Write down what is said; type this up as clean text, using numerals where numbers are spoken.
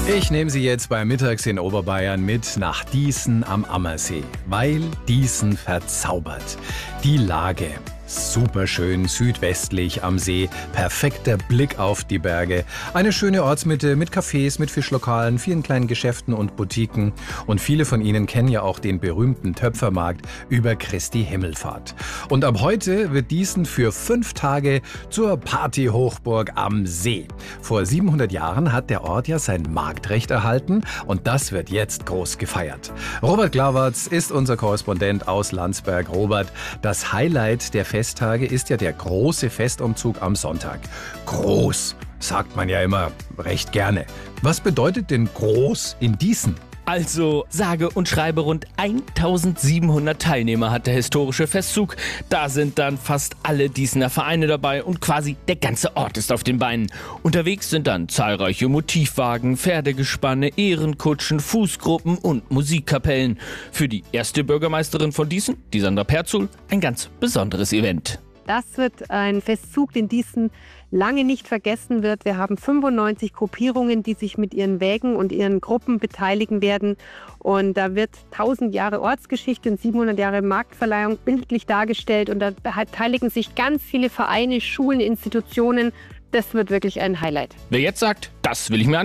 Ich nehme Sie jetzt bei Mittags in Oberbayern mit nach Dießen am Ammersee, weil Dießen verzaubert. Die Lage, superschön südwestlich am See, perfekter Blick auf die Berge, eine schöne Ortsmitte mit Cafés, mit Fischlokalen, vielen kleinen Geschäften und Boutiquen. Und viele von Ihnen kennen ja auch den berühmten Töpfermarkt über Christi Himmelfahrt. Und ab heute wird Dießen für 5 Tage zur Partyhochburg am See. Vor 700 Jahren hat der Ort ja sein Marktrecht erhalten und das wird jetzt groß gefeiert. Robert Glawarz ist unser Korrespondent aus Landsberg. Robert, das Highlight der Festtage ist ja der große Festumzug am Sonntag. Groß, sagt man ja immer recht gerne. Was bedeutet denn groß in Dießen? Also, sage und schreibe rund 1700 Teilnehmer hat der historische Festzug. Da sind dann fast alle Dießener Vereine dabei und quasi der ganze Ort ist auf den Beinen. Unterwegs sind dann zahlreiche Motivwagen, Pferdegespanne, Ehrenkutschen, Fußgruppen und Musikkapellen. Für die erste Bürgermeisterin von Dießen, die Sandra Perzuhl, ein ganz besonderes Event. Das wird ein Festzug, den Dießen lange nicht vergessen wird. Wir haben 95 Gruppierungen, die sich mit ihren Wägen und ihren Gruppen beteiligen werden. Und da wird 1000 Jahre Ortsgeschichte und 700 Jahre Marktverleihung bildlich dargestellt. Und da beteiligen sich ganz viele Vereine, Schulen, Institutionen. Das wird wirklich ein Highlight. Wer jetzt sagt, das will ich mir anschauen.